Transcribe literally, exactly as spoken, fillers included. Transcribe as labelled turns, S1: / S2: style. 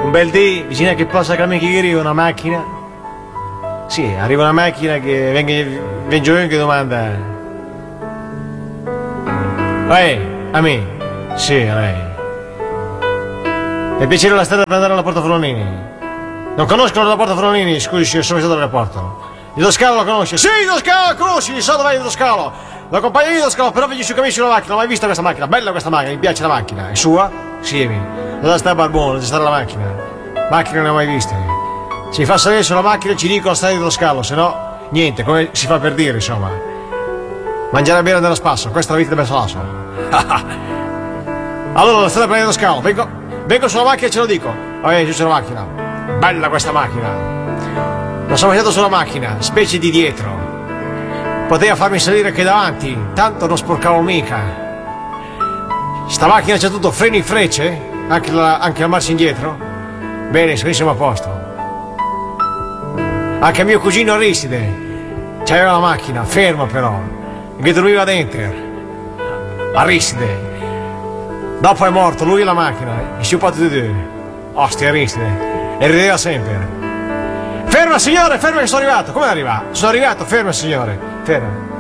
S1: Un bel dì, vicino a che possa camminare una macchina. Sì, arriva una macchina che venga, venga che domanda. Ehi, a me? Sì, a lei. Per piacere la strada per andare alla Porta Forlanini. Non conosco la Porta Forlanini, scusi, sono stato all'aeroporto. Il Toscalo lo conosce? Sì, il Toscalo lo conosci, so dov'è il Toscalo. Lo accompagno io il Toscalo, però vedi su cammino sulla macchina, non ho mai visto questa macchina, bella questa macchina, mi piace la macchina. È sua? Sì, dove sta Barbone, dove sta la macchina? Macchina non ne ho mai viste. Si fa salire sulla macchina e ci dico la strada dello scalo, se no, niente, come si fa per dire, insomma. Mangiare bene nello spasso, questa è la vita del Salasso. Allora, la strada per dello scalo, vengo, vengo sulla macchina e ce lo dico. Va giù sulla macchina. Bella questa macchina. Non sono stato sulla macchina, specie di dietro. Poteva farmi salire anche davanti, tanto non sporcavo mica. Sta macchina c'è tutto freni e frecce, anche la, anche la marcia indietro. Bene, siamo a posto. Anche mio cugino Aristide c'aveva la macchina, ferma però, che dormiva dentro. Aristide. Dopo è morto, lui e la macchina, i sciupati di due. Ostia Aristide. E rideva sempre. Ferma signore, ferma che sono arrivato. Come è arrivato? Sono arrivato, ferma signore. Ferma.